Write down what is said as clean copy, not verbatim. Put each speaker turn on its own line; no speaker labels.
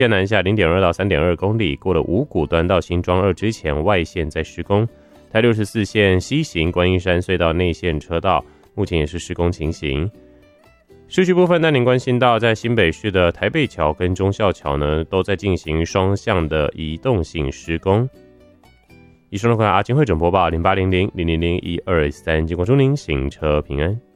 线南下 0.2 到 3.2 公里，过了五股端到新庄2之前外线在施工。台64线西行观音山隧道内线车道目前也是施工情形。市区部分南宁关新道在新北市的台北桥跟忠孝桥呢，都在进行双向的移动性施工。以上的阿金会诊播报0800000123，经过祝您行车平安。